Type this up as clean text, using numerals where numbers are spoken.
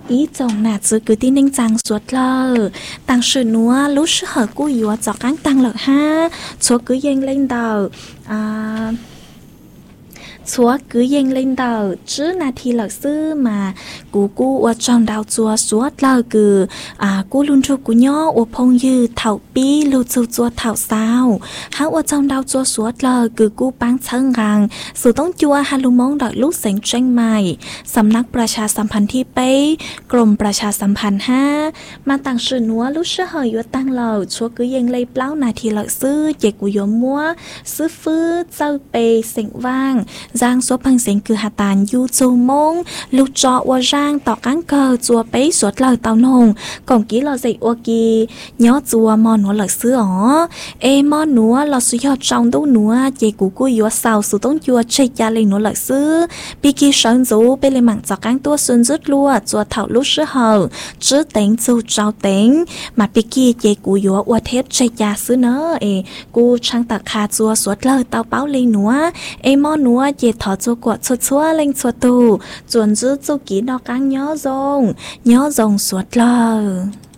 ý chồng nà chứ cứ tin ninh chàng suốt lờ tăng sự núa lúc sự hở cú yếu cho cán tăng lợ ha chúa cứ dâng lên đầu chúa cứ dâng lên đầu chứ là thì lợ sư mà cú ở trong đào chúa suốt lờ cứ cú luôn cho cú nhỏ ở phong dư thảo pi lưu chúa thảo sao háo ở trong đào chúa suốt lờ cứ cú bán chân rằng sự tông chúa hà lu mong đợi lúc sinh tranh màyสำนักประชาสัมพันธ์ที่ไปกรมประชาสัมพันธ์5มาต่างสื่อนัวลูกเชื่อเหยตั้งเหล่าชัวคือยังเลยเปล่านาทีหลักซื้อเจกุยมัวซื้อฟื้อเจ้าไปเสียงว่างจางสัวพังเสียงคือหาตานยูจูมงลูกจอว่าจางต่อกังเกอจัวไปสวดเหล่าเต้านงก่อนกี้เราใจอวกีย้อจัวมอนัวหลักซื้อมอนัวเราสุยอดจองตู้นัวเจกุกุยสาวสุต้องจัวเชียเลยนัวหลักซื้อปีกี้เฉินจูไปเลยมั่งจากการตัวส่วนจุดลัวจัวเท่าลูกเชื่อเหอจื้อเต็งจูเจ้าเต็งมาปีกี้เจกูยัวอวเทปเชียซื้อเนอกูช่างตะคาจัวสวดเลยเต้าเป้าเลยนัวมอนัวเจถอจัวกวดชัวเล่งชัวตูจวนจื้อจูกีดอกกังย้อจงสวดเลย